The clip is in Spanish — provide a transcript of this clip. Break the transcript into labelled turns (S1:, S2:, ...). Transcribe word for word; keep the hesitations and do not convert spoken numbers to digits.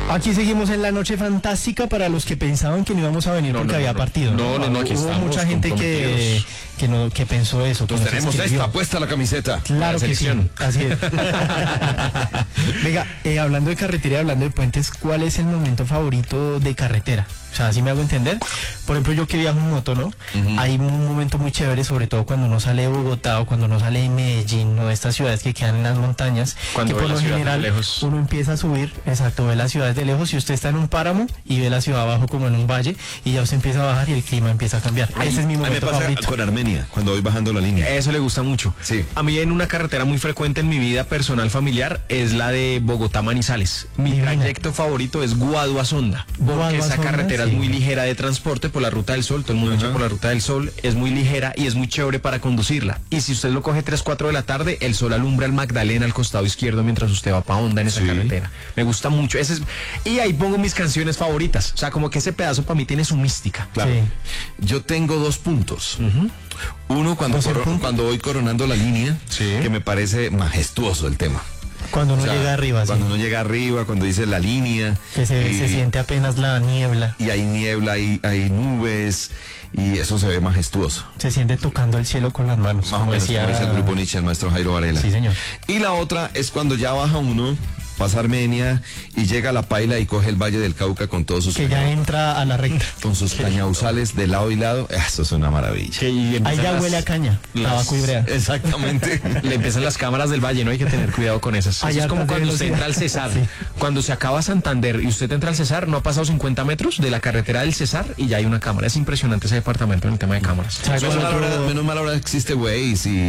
S1: Aquí seguimos en la noche fantástica para los que pensaban que no íbamos a venir
S2: No,
S1: porque
S2: no,
S1: había
S2: no.
S1: partido.
S2: No, no, no, aquí
S1: Hubo
S2: estamos
S1: mucha gente que, que, no, que pensó eso. Que
S3: Entonces
S1: nos
S3: tenemos
S1: escribió.
S3: esta puesta la camiseta.
S1: Claro
S3: La
S1: que sí,
S3: selección.
S1: así es. Venga, eh, hablando de carretera y hablando de puentes, ¿cuál es el momento favorito de carretera? O sea, así me hago entender. Por ejemplo, yo que viajo en moto, ¿no? Uh-huh. Hay un momento muy chévere, sobre todo cuando uno sale de Bogotá o cuando uno sale de Medellín o de estas ciudades que quedan en las montañas,
S2: cuando
S1: que por
S2: ve
S1: lo
S2: la
S1: general
S2: lejos.
S1: uno empieza a subir, exacto, ve las ciudades de lejos y usted está en un páramo y ve la ciudad abajo como en un valle y ya usted empieza a bajar y el clima empieza a cambiar. Ay, ese es mi momento
S3: me pasa
S1: favorito.
S3: con Armenia, cuando voy bajando la línea.
S2: Eso le gusta mucho.
S3: Sí.
S2: A mí en una carretera muy frecuente en mi vida personal familiar es la de Bogotá-Manizales. Mi
S1: Divina.
S2: trayecto favorito es Guaduazonda, porque
S1: Guaduazonda,
S2: esa carretera
S1: sí.
S2: es muy ligera de transporte por la Ruta del Sol, todo el mundo
S3: Ajá.
S2: echa por la Ruta del Sol, es muy ligera y es muy chévere para conducirla. Y si usted lo coge tres, cuatro de la tarde, el sol alumbra el Magdalena al costado izquierdo mientras usted va para Honda en esa
S3: Sí.
S2: carretera. Me gusta mucho. Ese es... Y ahí pongo mis canciones favoritas. O sea, como que ese pedazo para mí tiene su mística.
S3: Claro.
S1: Sí.
S3: Yo tengo dos puntos.
S2: Uh-huh.
S3: Uno, cuando,
S1: ¿Dos
S3: coro-
S1: puntos?
S3: cuando voy coronando la línea,
S2: Sí.
S3: que me parece majestuoso el tema.
S1: Cuando uno
S3: O sea,
S1: llega arriba,
S3: Cuando
S1: sí.
S3: uno llega arriba, cuando dice la línea.
S1: Que se,
S3: y,
S1: se siente apenas la niebla.
S3: y hay niebla, hay, hay nubes, y eso se ve majestuoso.
S1: Se siente tocando el cielo con las manos.
S3: Más o
S1: como
S3: menos
S1: decía...
S3: como dice el grupo Nietzsche, el maestro Jairo Varela.
S1: Sí, señor.
S3: Y la otra es cuando ya baja uno, pasa Armenia, y llega a La Paila y coge el Valle del Cauca con todos sus
S1: Que ya entra a la recta.
S3: con sus cañauzales de lado y lado. Eso es una maravilla.
S2: Que y
S1: Ahí
S2: empiezan
S1: ya
S2: las-
S1: huele a caña,
S2: las-
S1: tabaco y brea.
S3: Exactamente.
S2: Le empiezan las cámaras del valle, no hay que tener cuidado con esas. Eso
S1: Hay
S2: es como
S1: hartas de
S2: cuando usted entra al
S1: velocidad.
S2: Cesar.
S1: Sí.
S2: Cuando se acaba Santander y usted entra al Cesar, no ha pasado cincuenta metros de la carretera del Cesar y ya hay una cámara. Es impresionante ese departamento en el tema de cámaras.
S1: ¿Sabe
S3: Menos
S1: cuál
S3: mal
S1: otro-
S3: ahora, menos mal ahora existe Waze y